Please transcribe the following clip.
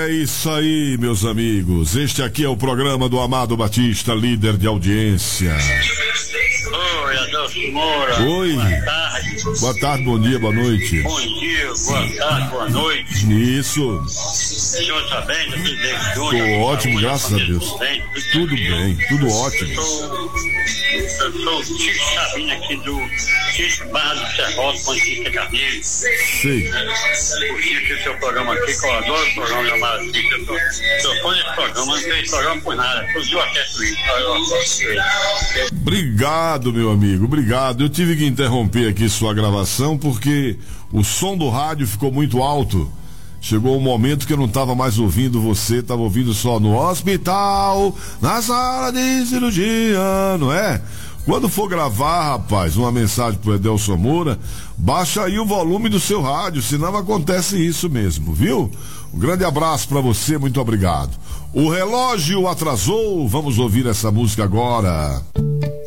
É isso aí, meus amigos. Este aqui é o programa do Amado Batista, líder de audiência. Oi, Adolfo Moura. Oi. Boa tarde. Boa tarde, bom dia, boa noite. Bom dia, boa tarde, boa noite. Isso. O senhor está bem? Tudo bem? Tô ótimo, graças a Deus. Tudo bem, tudo ótimo. Eu sou o Chico Sabino aqui do Chico Barra do Serrote, Pontífica Carneiro. Sei. Curti aqui o seu programa aqui, que eu adoro o programa do Amado Batista. Eu fã desse programa, não tenho programa por nada. Todos eu acesso isso. Obrigado, meu amigo, obrigado. Eu tive que interromper aqui sua gravação porque o som do rádio ficou muito alto. Chegou um momento que eu não estava mais ouvindo você, estava ouvindo só no hospital, na sala de cirurgia, não é? Quando for gravar, rapaz, uma mensagem pro Edelson Moura, baixa aí o volume do seu rádio, senão acontece isso mesmo, viu? Um grande abraço para você, muito obrigado. O relógio atrasou, vamos ouvir essa música agora.